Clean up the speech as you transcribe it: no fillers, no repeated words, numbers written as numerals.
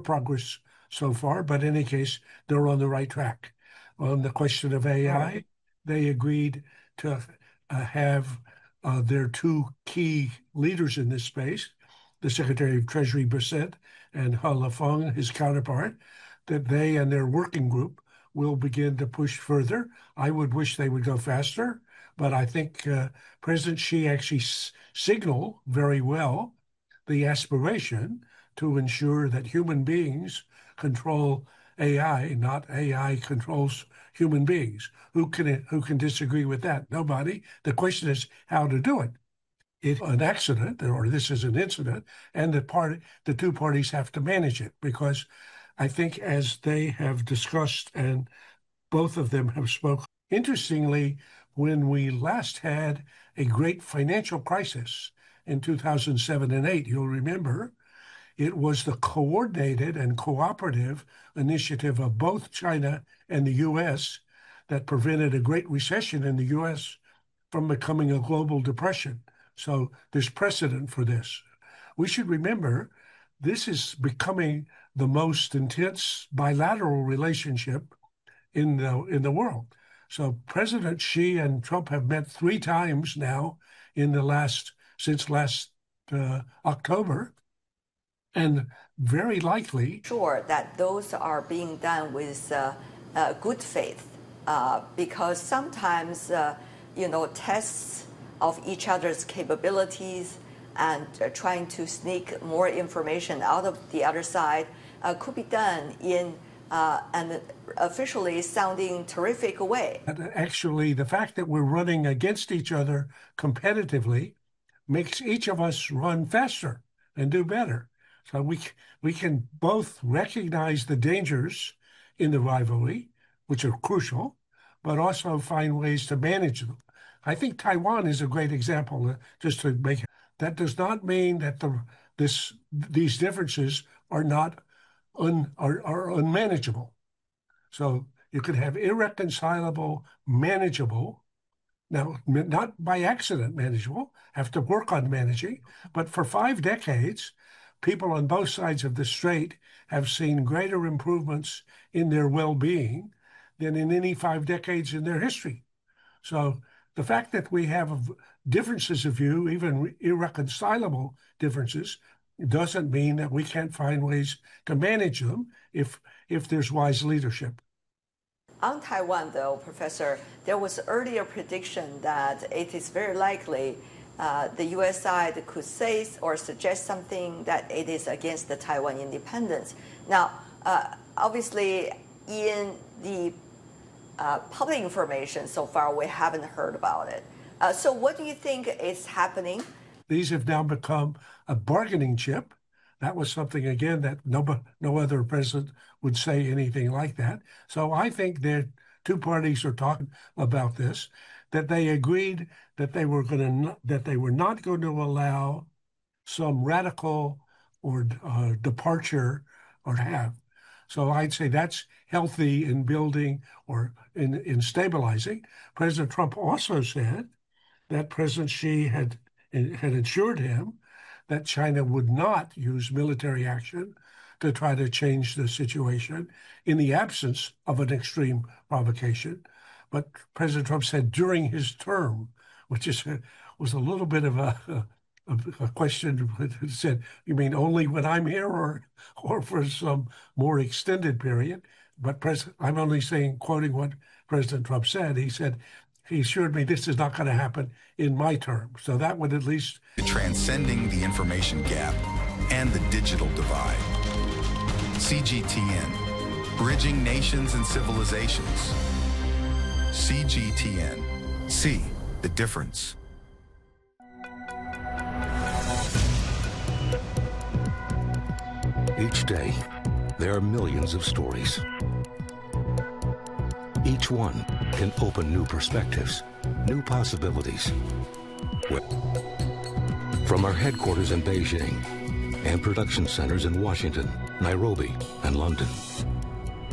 progress so far, but in any case, they're on the right track. On the question of AI, they agreed to have their two key leaders in this space, the Secretary of Treasury Brissett and He Lifeng, his counterpart, that they and their working group will begin to push further. I would wish they would go faster, but I think President Xi actually signaled very well the aspiration to ensure that human beings control AI, not AI controls human beings. Who can disagree with that? Nobody. The question is how to do it. It's an accident, or this is an incident, and the two parties have to manage it, because I think as they have discussed and both of them have spoken. Interestingly, when we last had a great financial crisis in 2007 and 8, you'll remember, it was the coordinated and cooperative initiative of both China and the U.S. that prevented a great recession in the U.S. from becoming a global depression. So there's precedent for this. We should remember this is becoming the most intense bilateral relationship in the world. So President Xi and Trump have met 3 times now since last October, and very likely. Sure that those are being done with good faith, because sometimes tests of each other's capabilities and trying to sneak more information out of the other side could be done in an officially sounding terrific way. Actually, the fact that we're running against each other competitively makes each of us run faster and do better. So we can both recognize the dangers in the rivalry, which are crucial, but also find ways to manage them. I think Taiwan is a great example, just to make it. That does not mean that these differences are unmanageable. So you could have irreconcilable, manageable, now not by accident manageable, have to work on managing, but for 5 decades, people on both sides of the strait have seen greater improvements in their well-being than in any 5 decades in their history. So the fact that we have differences of view, even irreconcilable differences, doesn't mean that we can't find ways to manage them if there's wise leadership. On Taiwan, though, Professor, there was earlier prediction that it is very likely the U.S. side could say or suggest something that it is against the Taiwan independence. Now, obviously, in the public information so far, we haven't heard about it. So what do you think is happening? These have now become a bargaining chip. That was something, again, that no other president would say anything like that. So I think that 2 parties are talking about this, that they agreed that they were not going to allow some radical or departure or have. So I'd say that's healthy in building or in stabilizing. President Trump also said that President Xi had assured him that China would not use military action to try to change the situation in the absence of an extreme provocation. But President Trump said during his term, which was a little bit of a question. It said, you mean only when I'm here or for some more extended period? But I'm only quoting what President Trump said. He said, he assured me this is not going to happen in my term. So that would at least. Transcending the information gap and the digital divide. CGTN, bridging nations and civilizations. CGTN, see the difference. Each day, there are millions of stories. Each one can open new perspectives, new possibilities. From our headquarters in Beijing and production centers in Washington, Nairobi, and London,